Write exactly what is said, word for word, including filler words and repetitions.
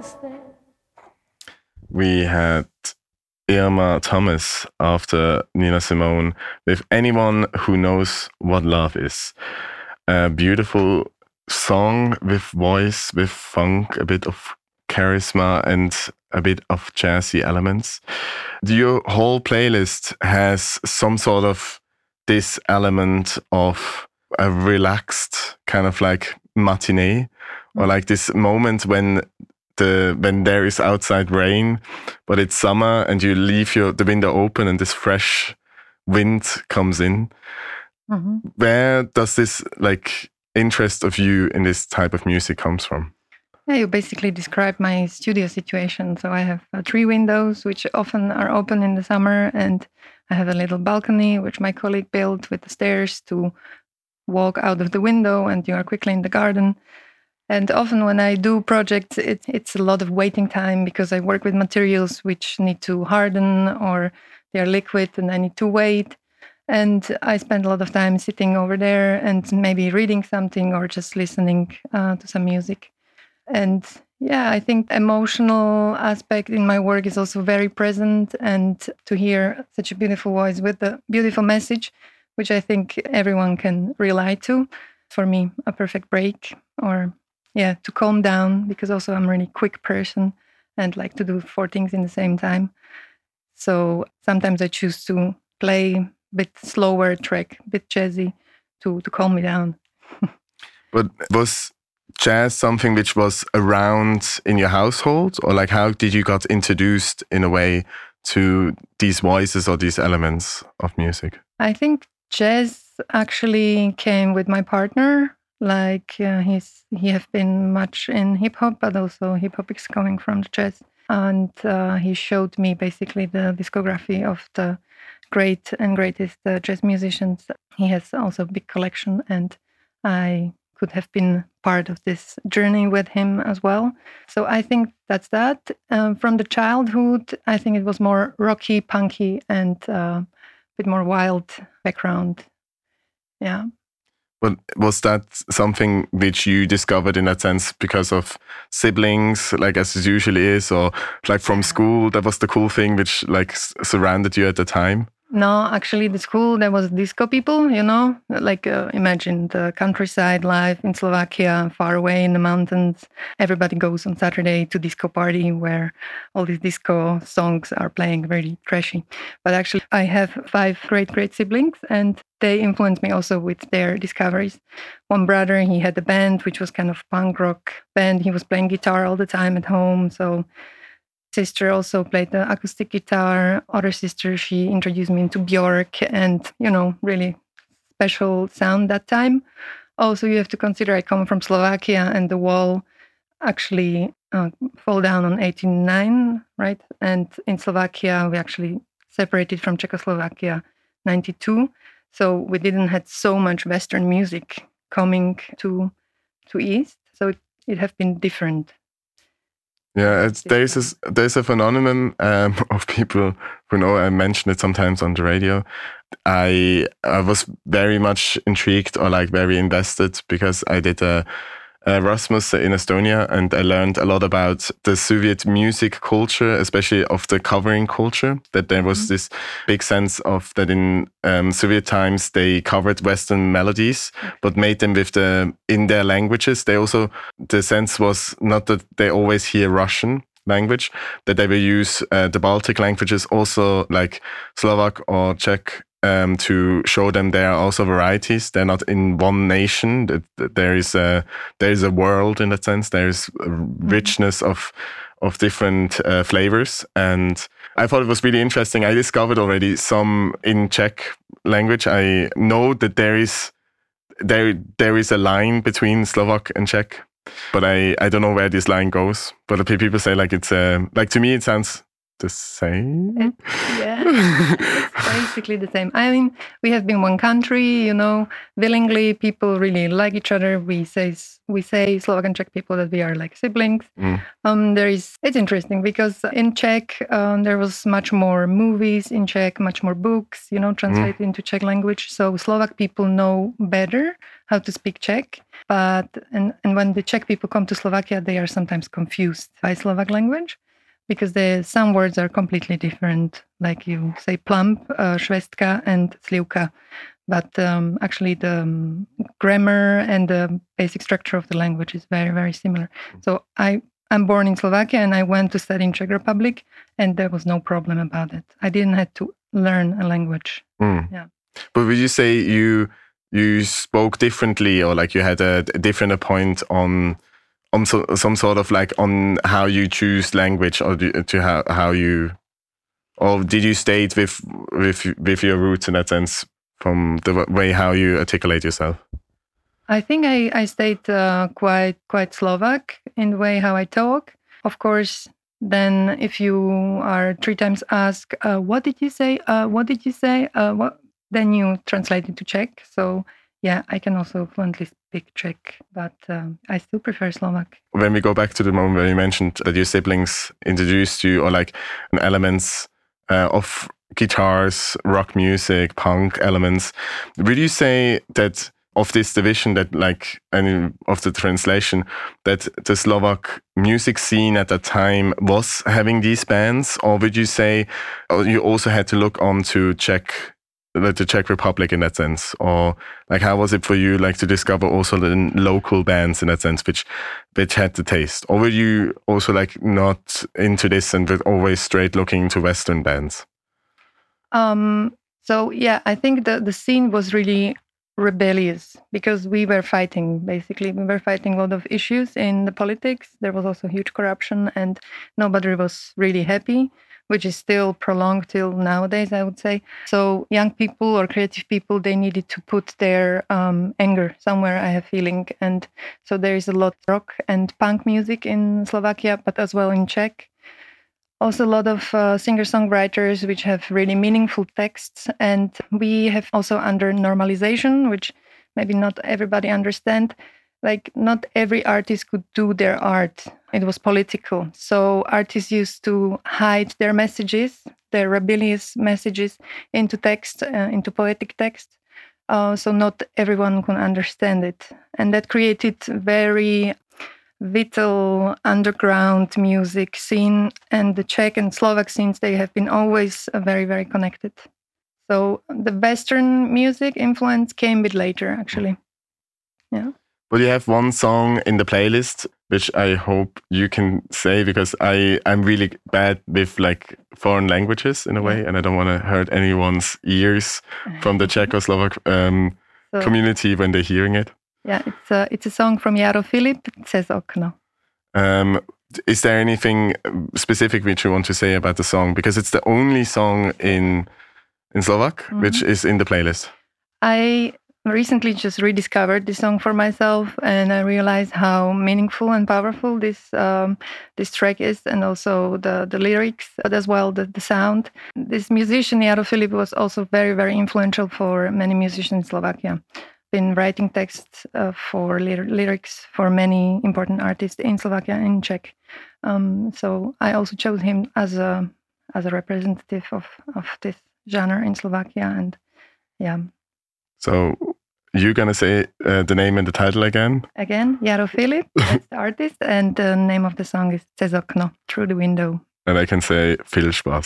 We had Irma Thomas after Nina Simone with Anyone Who Knows What Love Is. A beautiful song with voice, with funk, a bit of charisma and a bit of jazzy elements. Your whole playlist has some sort of this element of a relaxed kind of like matinee, or like this moment when the when there is outside rain, but it's summer and you leave your the window open and this fresh wind comes in. Mm-hmm. Where does this like interest of you in this type of music comes from? Yeah, you basically described my studio situation. So I have uh, three windows, which often are open in the summer, and I have a little balcony, which my colleague built with the stairs to walk out of the window, and you are quickly in the garden. And often when I do projects, it, it's a lot of waiting time because I work with materials which need to harden or they are liquid and I need to wait. And I spend a lot of time sitting over there and maybe reading something or just listening uh, to some music. And yeah, I think emotional aspect in my work is also very present. And to hear such a beautiful voice with a beautiful message, which I think everyone can relate to, for me, a perfect break or yeah, to calm down, because also I'm a really quick person and like to do four things in the same time. So sometimes I choose to play a bit slower track, a bit jazzy to, to calm me down. But was jazz something which was around in your household, or like how did you got introduced in a way to these voices or these elements of music? I think jazz actually came with my partner. Like uh, he's he have been much in hip hop, but also hip hop is coming from the jazz. And uh, he showed me basically the discography of the great and greatest uh, jazz musicians. He has also a big collection, and I could have been part of this journey with him as well. So I think that's that. Um, from the childhood, I think it was more rocky, punky, and uh, a bit more wild background. Yeah. But was that something which you discovered in that sense because of siblings, like as it usually is, or like from school, that was the cool thing which like surrounded you at the time? No, actually the school, there was disco people, you know, like uh, imagine the countryside life in Slovakia, far away in the mountains. Everybody goes on Saturday to disco party where all these disco songs are playing, very trashy. But actually I have five great, great siblings, and they influenced me also with their discoveries. One brother, he had a band, which was kind of punk rock band. He was playing guitar all the time at home. So sister also played the acoustic guitar. Other sister, she introduced me into Björk and, you know, really special sound that time. Also, you have to consider I come from Slovakia and the wall actually uh, fall down on eighty-nine, right? And in Slovakia, we actually separated from Czechoslovakia ninety-two. So we didn't have so much Western music coming to to East. So it, it have been different. Yeah, it's, there's a, there's a phenomenon um, of people who know, I mention it sometimes on the radio. I I was very much intrigued or like very invested because I did a, a Erasmus in Estonia, and I learned a lot about the Soviet music culture, especially of the covering culture, that there was mm-hmm. this big sense of that in um, Soviet times they covered Western melodies, okay. but made them with the in their languages. They also, the sense was not that they always hear Russian language, that they will use uh, the Baltic languages, also like Slovak or Czech, Um, to show them there are also varieties. They're not in one nation. There is a there is a world in that sense. There is a richness of of different uh, flavors, and I thought it was really interesting. I discovered already some in Czech language. I know that there is there there is a line between Slovak and Czech, but I, I don't know where this line goes. But the people say like it's uh, like to me it sounds the same? It, yeah, it's basically the same. I mean, we have been one country, you know, willingly. People really like each other. We say we say Slovak and Czech people that we are like siblings. Mm. Um, there is. It's interesting because in Czech um, there was much more movies in Czech, much more books, you know, translated mm. into Czech language. So Slovak people know better how to speak Czech. But and and when the Czech people come to Slovakia, they are sometimes confused by Slovak language. Because the, some words are completely different, like you say plump, uh, švestka, and slivka. But um, actually the um, grammar and the basic structure of the language is very, very similar. So I, I'm born in Slovakia and I went to study in Czech Republic and there was no problem about it. I didn't have to learn a language. Mm. Yeah. But would you say you you spoke differently or like you had a, a different point on... on so, some sort of like on how you choose language or do, to how, how you, or did you stay with, with, with your roots in that sense from the way how you articulate yourself? I think I, I stayed uh, quite, quite Slovak in the way how I talk. Of course, then if you are three times asked, uh, what did you say? Uh, what did you say? Uh, what? Then you translate it to Czech. So yeah, I can also fluently speak Czech, but um, I still prefer Slovak. When we go back to the moment where you mentioned that your siblings introduced you or like elements uh, of guitars, rock music, punk elements, would you say that of this division that like any of the translation that the Slovak music scene at that time was having these bands, or would you say or you also had to look on to Czech like the Czech Republic in that sense, or like how was it for you like to discover also the local bands in that sense which which had the taste, or were you also like not into this and but always straight looking to Western bands? Um so yeah, I think the the scene was really rebellious because we were fighting basically we were fighting a lot of issues in the politics. There was also huge corruption and nobody was really happy, which is still prolonged till nowadays, I would say. So young people or creative people, they needed to put their um, anger somewhere, I have feeling. And so there is a lot of rock and punk music in Slovakia, but as well in Czech. Also a lot of uh, singer-songwriters which have really meaningful texts. And we have also under normalization, which maybe not everybody understand, like not every artist could do their art. It was political. So artists used to hide their messages, their rebellious messages into text, uh, into poetic text. Uh, so not everyone could understand it. And that created very vital underground music scene. And the Czech and Slovak scenes, they have been always uh, very, very connected. So the Western music influence came a bit later, actually. Yeah. Well, you have one song in the playlist, which I hope you can say, because I, I'm really bad with like foreign languages in a way, and I don't want to hurt anyone's ears from the Czechoslovak um, so, community when they're hearing it. Yeah, it's a, it's a song from Jaro Filip, Cez okno. Um, is there anything specific which you want to say about the song? Because it's the only song in, in Slovak, mm-hmm. which is in the playlist. I... recently just rediscovered this song for myself, and I realized how meaningful and powerful this um, this track is, and also the, the lyrics, but as well the, the sound. This musician, Jaro Filip, was also very, very influential for many musicians in Slovakia. Been writing texts uh, for ly- lyrics for many important artists in Slovakia and in Czech. Um, so I also chose him as a as a representative of, of this genre in Slovakia, and yeah. So you're going to say uh, the name and the title again? Again, Jaro Filip, that's the artist, and the name of the song is Cez okno, Through the Window. And I can say, viel Spaß.